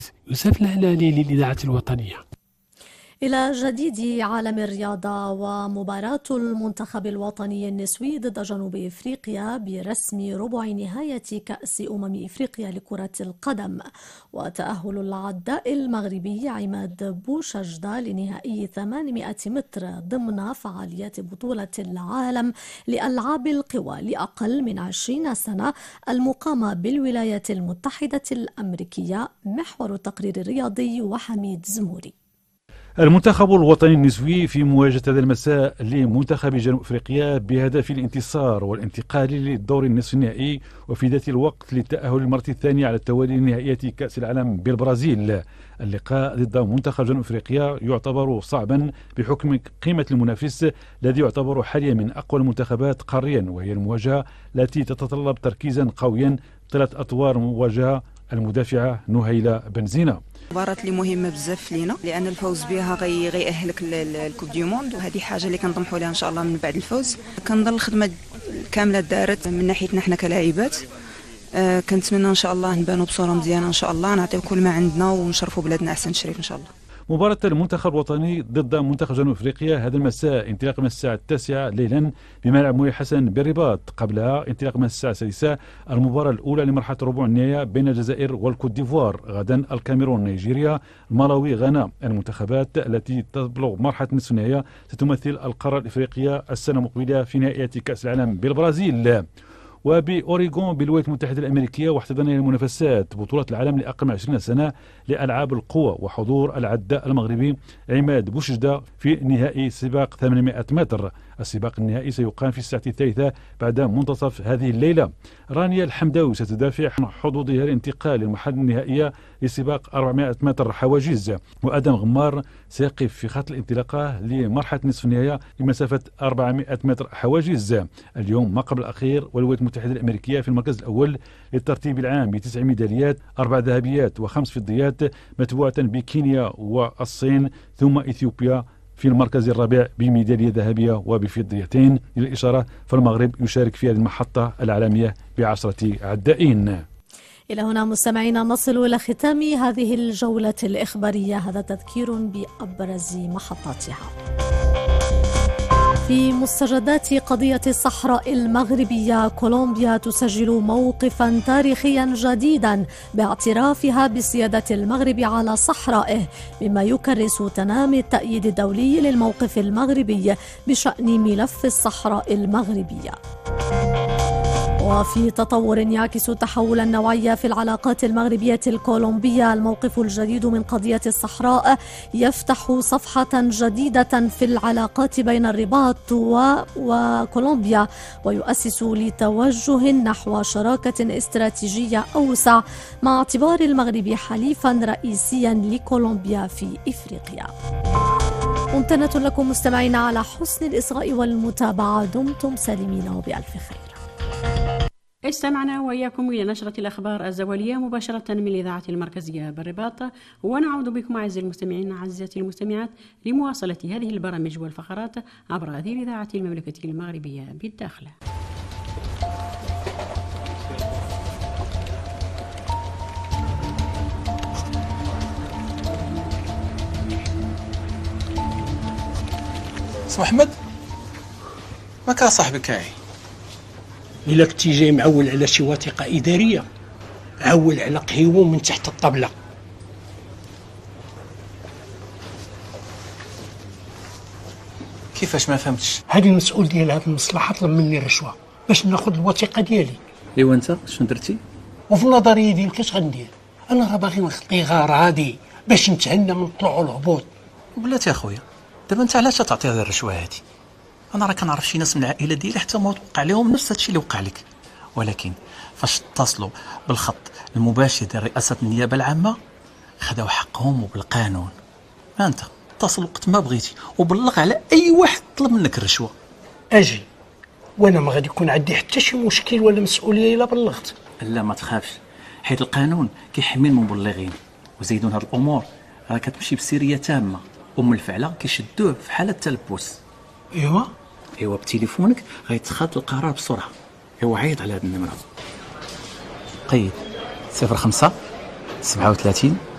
يوسف الهلالي للإذاعة الوطنية. إلى جديد عالم الرياضة، ومباراة المنتخب الوطني النسوي ضد جنوب إفريقيا برسم ربع نهاية كأس إفريقيا لكرة القدم، وتأهل العداء المغربي عماد بوشجدة لنهائي 800 متر ضمن فعاليات بطولة العالم لألعاب القوى لأقل من 20 سنة المقامة بالولايات المتحدة الأمريكية. محور التقرير الرياضي وحميد زموري. المنتخب الوطني النسوي في مواجهة هذا المساء لمنتخب جنوب افريقيا بهدف الانتصار والانتقال للدور النصف النهائي، وفي ذات الوقت للتأهل للمرة الثانية على التوالي لنهائيات كأس العالم بالبرازيل. اللقاء ضد منتخب جنوب افريقيا يعتبر صعبا بحكم قيمة المنافس الذي يعتبر حاليا من أقوى المنتخبات قاريا، وهي المواجهة التي تتطلب تركيزا قويا 3 أطوار مواجهة المدافعة نهيلة بنزينة. مباراة اللي مهمة بزاف لينا، لأن الفوز بها غيأهلك للكوب دي موند، وهذه حاجة اللي كنطمحوا لها إن شاء الله من بعد الفوز. كنظن الخدمة كاملة دارت من ناحيتنا حنا كلاعبات. كنتمنى إن شاء الله نبانوا بصورة مزيانة إن شاء الله، نعطيو كل ما عندنا ونشرفوا بلادنا أحسن تشريف إن شاء الله. مباراة المنتخب الوطني ضد منتخب جنوب افريقيا هذا المساء انطلاق من الساعة 9 ليلا بملعب مولاي حسن بالرباط. قبلها انطلاق من الساعة 6 المباراة الأولى لمرحلة ربع النهائي بين الجزائر والكوت ديفوار. غدا الكاميرون، نيجيريا، الملاوي، غانا. المنتخبات التي تبلغ مرحلة نصف النهائي ستمثل القارة الإفريقية السنة المقبلة في نهائيات كأس العالم بالبرازيل. وبأوريغون بالولايات المتحدة الأمريكية، واحتضنها المنافسات بطولة العالم لأقل من 20 سنة لألعاب القوى، وحضور العداء المغربي عماد بوشجدة في نهائي سباق 800 متر. السباق النهائي سيقام في الساعة 3 بعد منتصف هذه الليلة. رانيا الحمداوي ستدافع عن حظوظها الانتقال للمرحلة النهائية لسباق 400 متر حواجز، وأدم غمار سيقف في خط الانطلاقة لمرحلة نصف النهائية لمسافة 400 متر حواجز. اليوم ما قبل الأخير، والولايات المتحدة الأمريكية في المركز الأول للترتيب العام ب9 ميداليات، 4 ذهبيات و5 فضيات، متبوعة بكينيا والصين، ثم إثيوبيا في المركز الرابع بميدالية ذهبية وبفضيتين. للإشارة فالمغرب يشارك في هذه المحطة العالمية ب10 عدائين. إلى هنا مستمعينا نصل إلى ختام هذه الجولة الإخبارية. هذا تذكير بأبرز محطاتها. في مستجدات قضية الصحراء المغربية، كولومبيا تسجل موقفا تاريخيا جديدا باعترافها بسيادة المغرب على صحرائه، مما يكرس تنامي التأييد الدولي للموقف المغربي بشأن ملف الصحراء المغربية. وفي تطور يعكس تحولا نوعيا في العلاقات المغربية الكولومبية، الموقف الجديد من قضية الصحراء يفتح صفحة جديدة في العلاقات بين الرباط وكولومبيا، ويؤسس لتوجه نحو شراكة استراتيجية أوسع، مع اعتبار المغرب حليفا رئيسيا لكولومبيا في إفريقيا. ممتنة لكم مستمعين على حسن الإصغاء والمتابعة. دمتم سالمين وبألف خير. استمعنا وإياكم إلى نشرة الأخبار الزوالية مباشرة من الإذاعة المركزية بالرباط، ونعود بكم أعزائي المستمعين عزيزاتي المستمعات لمواصلة هذه البرامج والفقرات عبر هذه الإذاعة المملكة المغربية بالداخل. صباح أحمد، ما كان صاحبك هاي؟ إلا كنتي جاي معول على شي وثيقة إدارية، عول على قهيوة من تحت الطبلة. كيفاش ما فهمتش؟ هذه المسؤول ديال هذه المصلحة طلب مني رشوة باش ناخذ الوثيقة ديالي. ايوا انت شنو درتي؟ وفي النظرية ديالك اش غندير؟ أنا راه باغي نخطي غراضي باش نتهنى من الطلوع والهبوط. بلاتي يا خويا، دابا انت علاش تعطي هذه الرشوة هذه؟ انا راه كنعرف شي ناس من العائله ديالي حتى ما وقع لهم نفس هادشي اللي وقع لك، ولكن فاش اتصلوا بالخط المباشر ديال رئاسه النيابه العامه خداو حقهم وبالقانون. ما انت اتصل وقت ما بغيتي وبلغ على اي واحد طلب منك الرشوه. اجي وانا ما غادي يكون عندي حتى شي مشكل ولا مسؤوليه الا بلغت. لا ما تخافش، حيت القانون كيحمي المبلغين، وزيدون هاد الامور راه كتمشي بسريه تامه، الفعله كيشدوه في حاله التلبس. ايوا بتليفونك غيتخذ القرار بسرعه. ايوا عيط على هذه النمره، قيد 05 37